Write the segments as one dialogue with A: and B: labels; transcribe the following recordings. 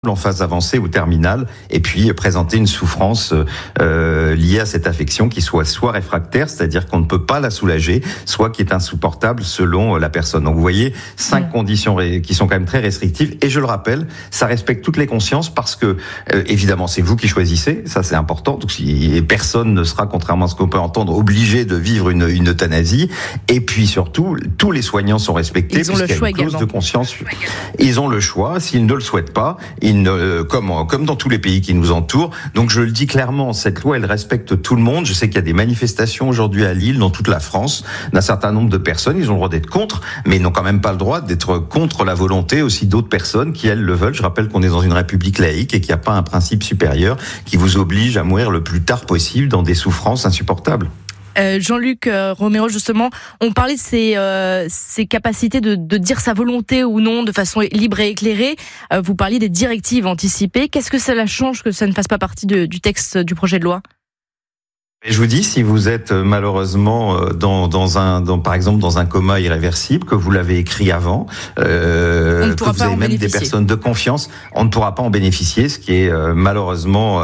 A: en phase avancée ou terminale, et puis présenter une souffrance liée à cette affection qui soit réfractaire, c'est-à-dire qu'on ne peut pas la soulager, soit qui est insupportable selon la personne. Donc vous voyez, 5 conditions qui sont quand même très restrictives, et je le rappelle, ça respecte toutes les consciences parce que, évidemment, c'est vous qui choisissez, ça c'est important, donc personne ne sera, contrairement à ce qu'on peut entendre, obligé de vivre une euthanasie, et puis surtout, tous les soignants sont respectés,
B: ils ont le choix
A: une clause
B: également.
A: de conscience. Ils ont le choix, s'ils ne le souhaitent pas, comme dans tous les pays qui nous entourent. Donc je le dis clairement, cette loi, elle respecte tout le monde. Je sais qu'il y a des manifestations aujourd'hui à Lille, dans toute la France, d'un certain nombre de personnes. Ils ont le droit d'être contre, mais ils n'ont quand même pas le droit d'être contre la volonté aussi d'autres personnes qui, elles, le veulent. Je rappelle qu'on est dans une république laïque et qu'il n'y a pas un principe supérieur qui vous oblige à mourir le plus tard possible dans des souffrances insupportables.
B: Jean-Luc Romero, justement, on parlait de ses capacités de dire sa volonté ou non de façon libre et éclairée. Vous parliez des directives anticipées. Qu'est-ce que cela change que ça ne fasse pas partie du texte du projet de loi ?
A: Et je vous dis, si vous êtes malheureusement par exemple dans un coma irréversible, que vous l'avez écrit avant, que vous avez même des personnes de confiance, on ne pourra pas en bénéficier, ce qui est malheureusement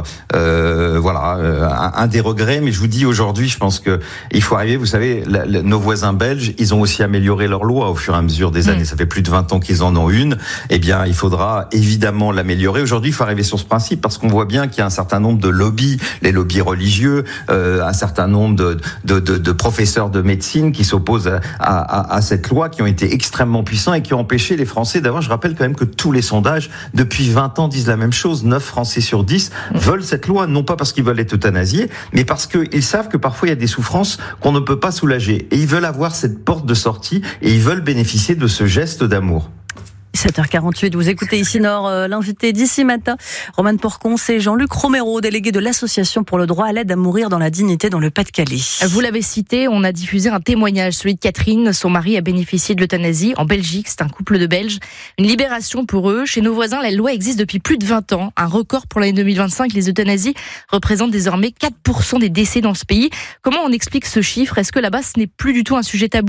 A: un des regrets. Mais je vous dis aujourd'hui, je pense que il faut arriver. Vous savez, nos voisins belges, ils ont aussi amélioré leur loi au fur et à mesure des années. Ça fait plus de 20 ans qu'ils en ont une. Eh bien, il faudra évidemment l'améliorer. Aujourd'hui, il faut arriver sur ce principe parce qu'on voit bien qu'il y a un certain nombre de lobbies, les lobbies religieux. Un certain nombre de professeurs de médecine qui s'opposent à cette loi, qui ont été extrêmement puissants et qui ont empêché les Français d'avoir. Je rappelle quand même que tous les sondages, depuis 20 ans, disent la même chose. 9 Français sur 10 veulent cette loi, non pas parce qu'ils veulent être euthanasiés, mais parce qu'ils savent que parfois il y a des souffrances qu'on ne peut pas soulager. Et ils veulent avoir cette porte de sortie et ils veulent bénéficier de ce geste d'amour.
C: 7h48, vous écoutez ici Nord, l'invité d'ici matin, Romane Porcon, c'est Jean-Luc Romero, délégué de l'Association pour le droit à l'aide à mourir dans la dignité dans le Pas-de-Calais.
B: Vous l'avez cité, on a diffusé un témoignage, celui de Catherine. Son mari a bénéficié de l'euthanasie en Belgique, c'est un couple de Belges. Une libération pour eux. Chez nos voisins, la loi existe depuis plus de 20 ans. Un record pour l'année 2025, les euthanasies représentent désormais 4% des décès dans ce pays. Comment on explique ce chiffre ? Est-ce que là-bas, ce n'est plus du tout un sujet tabou ?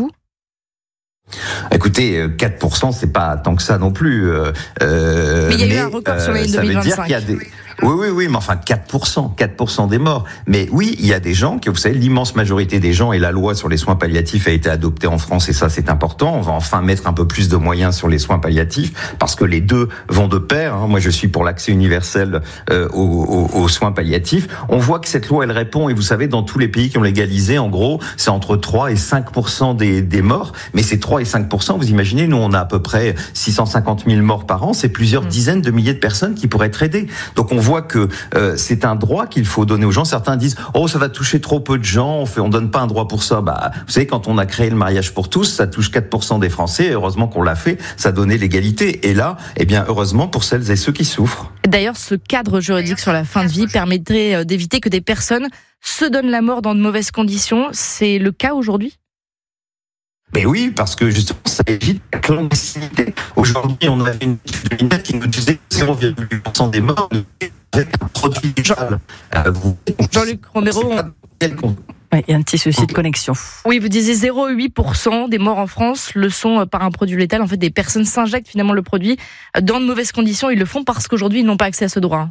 A: Écoutez, 4%, c'est pas tant que ça non plus.
B: Mais il y a eu un record sur l'année 2025.
A: Ça veut dire qu'il y a des... Oui, mais enfin 4% des morts. Mais oui, il y a des gens, vous savez, l'immense majorité des gens, et la loi sur les soins palliatifs a été adoptée en France, et ça c'est important. On va enfin mettre un peu plus de moyens sur les soins palliatifs, parce que les deux vont de pair. Moi je suis pour l'accès universel aux soins palliatifs. On voit que cette loi elle répond, et vous savez, dans tous les pays qui ont légalisé, en gros, c'est entre 3 et 5% des morts. Mais ces 3 et 5%, vous imaginez, nous on a à peu près 650 000 morts par an, c'est plusieurs dizaines de milliers de personnes qui pourraient être aidées. Donc on voit que c'est un droit qu'il faut donner aux gens. Certains disent « Oh, ça va toucher trop peu de gens, on donne pas un droit pour ça. » Vous savez, quand on a créé le mariage pour tous, ça touche 4% des Français. Et heureusement qu'on l'a fait, ça donnait l'égalité. Et là, heureusement pour celles et ceux qui souffrent.
B: D'ailleurs, ce cadre juridique sur la fin de vie permettrait d'éviter que des personnes se donnent la mort dans de mauvaises conditions. C'est le cas aujourd'hui ?
A: Mais oui, parce que justement, ça évite la clandestinité. Aujourd'hui, on avait une étude de l'INET qui nous disait que 0,8% des morts avec un produit légal.
B: Jean-Luc Romero,
C: il y a un petit souci de connexion.
B: Oui, vous disiez 0,8% des morts en France le sont par un produit létal. En fait, des personnes s'injectent finalement le produit dans de mauvaises conditions. Ils le font parce qu'aujourd'hui, ils n'ont pas accès à ce droit.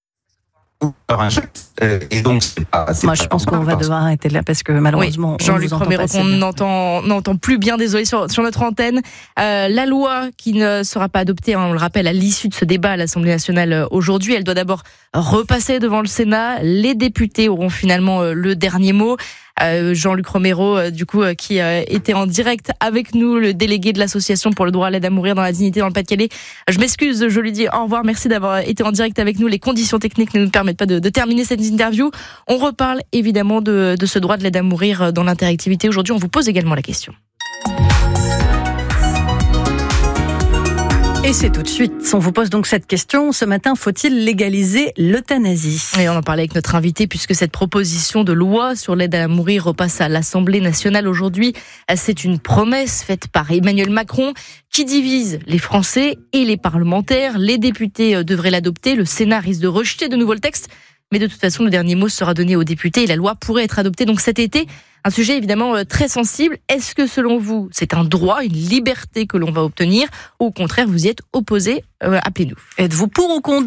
A: Et donc,
C: moi, je pense qu'on va devoir arrêter là parce que malheureusement,
B: Jean-Luc Romero, on n'entend plus bien, désolé, sur notre antenne. La loi qui ne sera pas adoptée, on le rappelle, à l'issue de ce débat à l'Assemblée nationale aujourd'hui, elle doit d'abord repasser devant le Sénat. Les députés auront finalement le dernier mot. Jean-Luc Romero, qui était en direct avec nous, le délégué de l'Association pour le droit à l'aide à mourir dans la dignité dans le Pas-de-Calais. Je m'excuse, je lui dis au revoir, merci d'avoir été en direct avec nous. Les conditions techniques ne nous permettent pas de terminer cette interview. On reparle évidemment de ce droit de l'aide à mourir dans l'interactivité. Aujourd'hui, on vous pose également la question.
C: Et c'est tout de suite. On vous pose donc cette question. Ce matin, faut-il légaliser l'euthanasie ?
B: Et on en parlait avec notre invité puisque cette proposition de loi sur l'aide à mourir repasse à l'Assemblée nationale aujourd'hui. C'est une promesse faite par Emmanuel Macron qui divise les Français et les parlementaires. Les députés devraient l'adopter. Le Sénat risque de rejeter de nouveau le texte. Mais de toute façon, le dernier mot sera donné aux députés et la loi pourrait être adoptée donc cet été. Un sujet évidemment très sensible. Est-ce que selon vous, c'est un droit, une liberté que l'on va obtenir ou au contraire, vous y êtes opposé ? Appelez-nous.
C: Êtes-vous pour ou contre ?